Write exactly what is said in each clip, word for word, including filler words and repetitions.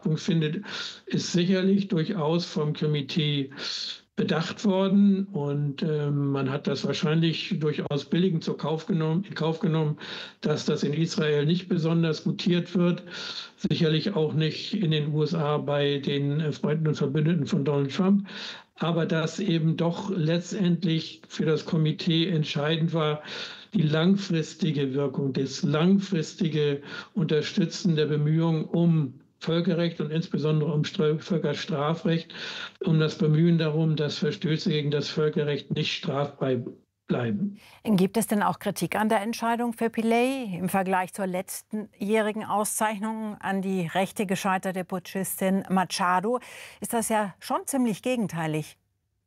Beachtung findet, ist sicherlich durchaus vom Komitee bedacht worden. Und äh, man hat das wahrscheinlich durchaus billigend zur Kauf genommen, in Kauf genommen, dass das in Israel nicht besonders gutiert wird. Sicherlich auch nicht in den U S A bei den äh, Freunden und Verbündeten von Donald Trump. Aber dass eben doch letztendlich für das Komitee entscheidend war, die langfristige Wirkung, das langfristige Unterstützen der Bemühungen um Völkerrecht und insbesondere um Völkerstrafrecht, um das Bemühen darum, dass Verstöße gegen das Völkerrecht nicht strafbar bleiben. Gibt es denn auch Kritik an der Entscheidung für Pillay im Vergleich zur letztenjährigen Auszeichnung an die rechte gescheiterte Putschistin Machado? Ist das ja schon ziemlich gegenteilig.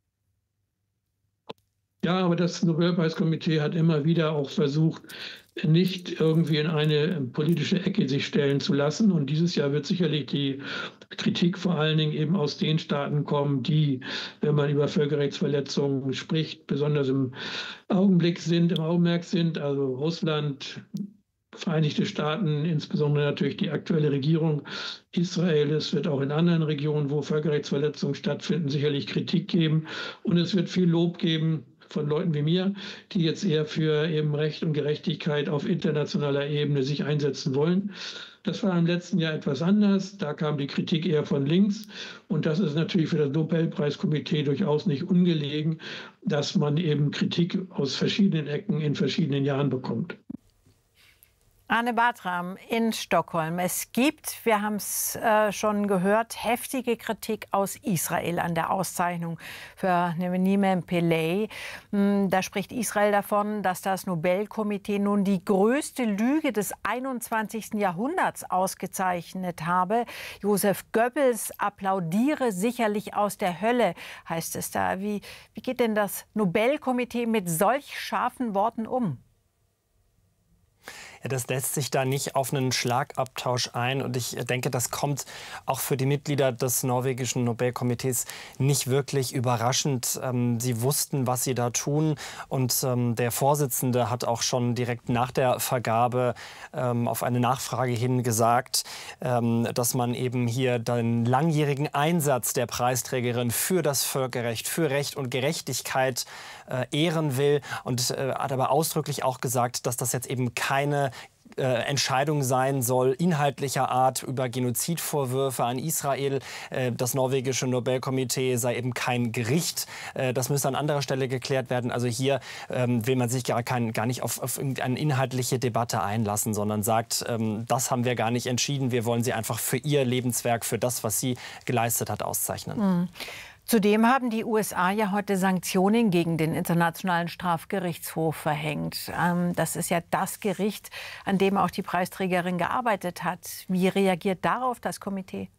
Ja, aber das Nobelpreiskomitee hat immer wieder auch versucht, nicht irgendwie in eine politische Ecke sich stellen zu lassen. Und dieses Jahr wird sicherlich die Kritik vor allen Dingen eben aus den Staaten kommen, die, wenn man über Völkerrechtsverletzungen spricht, besonders im Augenblick sind, im Augenmerk sind, also Russland, Vereinigte Staaten, insbesondere natürlich die aktuelle Regierung, Israel. Es wird auch in anderen Regionen, wo Völkerrechtsverletzungen stattfinden, sicherlich Kritik geben. Und es wird viel Lob geben von Leuten wie mir, die jetzt eher für eben Recht und Gerechtigkeit auf internationaler Ebene sich einsetzen wollen. Das war im letzten Jahr etwas anders. Da kam die Kritik eher von links. Und das ist natürlich für das Nobelpreiskomitee durchaus nicht ungelegen, dass man eben Kritik aus verschiedenen Ecken in verschiedenen Jahren bekommt. Arne Bartram in Stockholm. Es gibt, wir haben es äh, schon gehört, heftige Kritik aus Israel an der Auszeichnung für Nivene Pillay. Da spricht Israel davon, dass das Nobelkomitee nun die größte Lüge des einundzwanzigsten Jahrhunderts ausgezeichnet habe. Josef Goebbels applaudiere sicherlich aus der Hölle, heißt es da. Wie, wie geht denn das Nobelkomitee mit solch scharfen Worten um? Ja, das lässt sich da nicht auf einen Schlagabtausch ein. Und ich denke, das kommt auch für die Mitglieder des norwegischen Nobelkomitees nicht wirklich überraschend. Ähm, sie wussten, was sie da tun. Und ähm, der Vorsitzende hat auch schon direkt nach der Vergabe ähm, auf eine Nachfrage hin gesagt, ähm, dass man eben hier den langjährigen Einsatz der Preisträgerin für das Völkerrecht, für Recht und Gerechtigkeit äh, ehren will. Und äh, hat aber ausdrücklich auch gesagt, dass das jetzt eben keine Äh, Entscheidung sein soll, inhaltlicher Art über Genozidvorwürfe an Israel. Äh, das norwegische Nobelkomitee sei eben kein Gericht. Äh, das müsse an anderer Stelle geklärt werden. Also hier ähm, will man sich gar, kein, gar nicht auf, auf irgendeine inhaltliche Debatte einlassen, sondern sagt, ähm, das haben wir gar nicht entschieden. Wir wollen sie einfach für ihr Lebenswerk, für das, was sie geleistet hat, auszeichnen. Mhm. Zudem haben die U S A ja heute Sanktionen gegen den Internationalen Strafgerichtshof verhängt. Das ist ja das Gericht, an dem auch die Preisträgerin gearbeitet hat. Wie reagiert darauf das Komitee?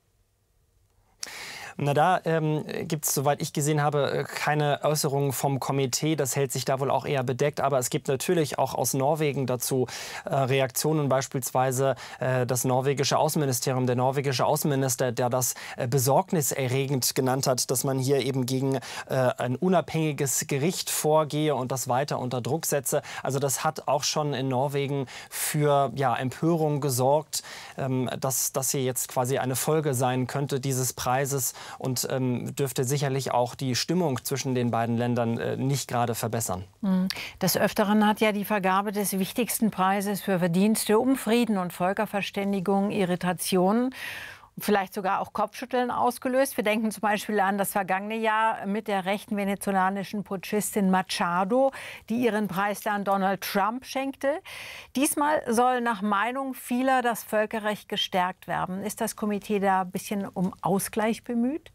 Na, da ähm, gibt es, soweit ich gesehen habe, keine Äußerungen vom Komitee. Das hält sich da wohl auch eher bedeckt. Aber es gibt natürlich auch aus Norwegen dazu äh, Reaktionen. Beispielsweise äh, das norwegische Außenministerium, der norwegische Außenminister, der das äh, besorgniserregend genannt hat, dass man hier eben gegen äh, ein unabhängiges Gericht vorgehe und das weiter unter Druck setze. Also das hat auch schon in Norwegen für ja, Empörung gesorgt, ähm, dass das hier jetzt quasi eine Folge sein könnte dieses Preises. Und ähm, dürfte sicherlich auch die Stimmung zwischen den beiden Ländern äh, nicht gerade verbessern. Des Öfteren hat ja die Vergabe des wichtigsten Preises für Verdienste um Frieden und Völkerverständigung Irritationen, vielleicht sogar auch Kopfschütteln ausgelöst. Wir denken zum Beispiel an das vergangene Jahr mit der rechten venezolanischen Putschistin Machado, die ihren Preis dann Donald Trump schenkte. Diesmal soll nach Meinung vieler das Völkerrecht gestärkt werden. Ist das Komitee da ein bisschen um Ausgleich bemüht?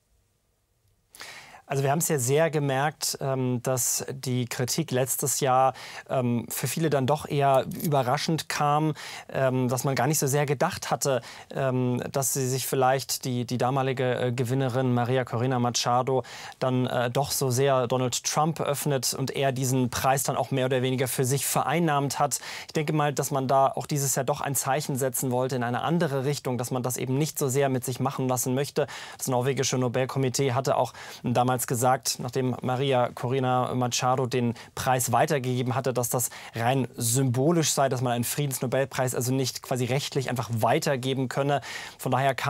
Also wir haben es ja sehr gemerkt, dass die Kritik letztes Jahr für viele dann doch eher überraschend kam, dass man gar nicht so sehr gedacht hatte, dass sie sich vielleicht die, die damalige Gewinnerin Maria Corina Machado dann doch so sehr Donald Trump öffnet und er diesen Preis dann auch mehr oder weniger für sich vereinnahmt hat. Ich denke mal, dass man da auch dieses Jahr doch ein Zeichen setzen wollte in eine andere Richtung, dass man das eben nicht so sehr mit sich machen lassen möchte. Das norwegische Nobelkomitee hatte auch damals gesagt, nachdem Maria Corina Machado den Preis weitergegeben hatte, dass das rein symbolisch sei, dass man einen Friedensnobelpreis also nicht quasi rechtlich einfach weitergeben könne. Von daher kam